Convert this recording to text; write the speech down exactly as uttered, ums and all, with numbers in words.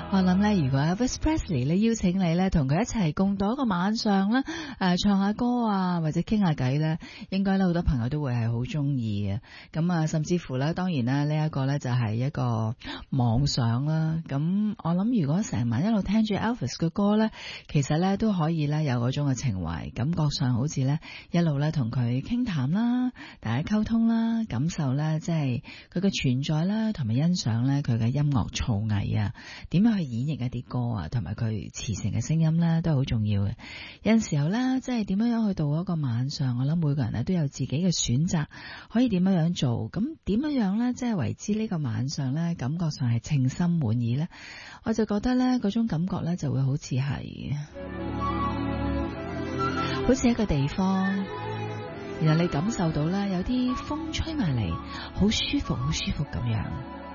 我諗咧，如果 Elvis Presley 咧邀請你咧，同佢一齊共度一個晚上啦，誒、呃、唱下歌啊，或者傾下偈咧，應該咧好多朋友都會係好中意嘅。咁啊，甚至乎咧，當然啦，呢、這、一個咧就係一個妄想啦。咁我諗，如果成晚一路聽住 Elvis 嘅歌咧，其實咧都可以咧有嗰種嘅情懷，感覺上好似咧一路咧同佢傾談啦，大家溝通啦，感受咧即係佢嘅存在啦，同埋欣賞咧佢嘅音樂造詣啊，點樣去演繹一啲歌啊，同埋佢磁性嘅聲音咧，都係好重要嘅。有陣時候咧，即係點樣樣去度一個晚上，我諗每個人咧都有自己嘅選擇，可以點樣樣做。咁點樣樣咧，即係為之呢個晚上咧，感覺上係稱心滿意咧，我就覺得咧嗰種感覺咧就會好似係，好似一個地方，然後你感受到咧有啲風吹埋嚟，好舒服，好舒服咁樣。